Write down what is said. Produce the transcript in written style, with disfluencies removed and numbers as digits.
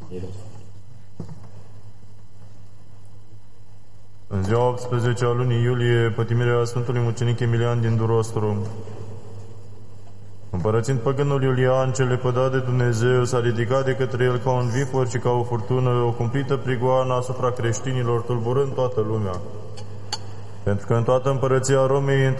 În ziua 18 a lunii iulie, pătimirea Sfântului Mucenic Emilian din Durostru. Împărățind păgânul Iulian, cel lepădat de Dumnezeu, s-a ridicat de către el ca un vifor și ca o furtună, o cumplită prigoană asupra creștinilor, tulburând toată lumea. Pentru că în toată împărăția Romei,